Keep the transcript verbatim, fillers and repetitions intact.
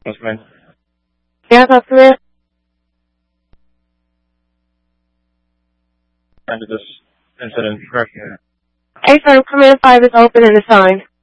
Yes, ma'am. Yeah, customer. Under this incident, correct? Hey, sir, Command five is open and assigned.